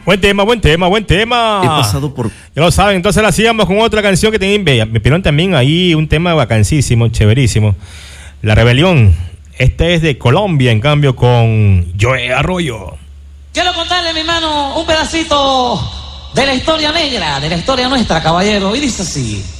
Buen tema, buen tema, buen tema. He pasado por... Ya lo saben, entonces la hacíamos con otra canción que también me pidieron también ahí un tema vacancísimo, chéverísimo. La Rebelión. Este es de Colombia, en cambio, con Joe Arroyo. Quiero contarle, mi hermano, un pedacito de la historia negra, de la historia nuestra, caballero. Y dice así.